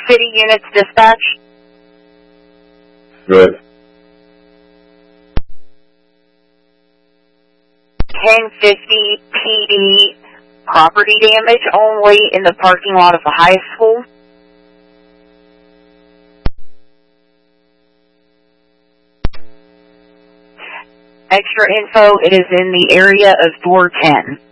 City Units Dispatch. Good. 1050 PD, property damage only in the parking lot of the high school. Extra info, it is in the area of door 10.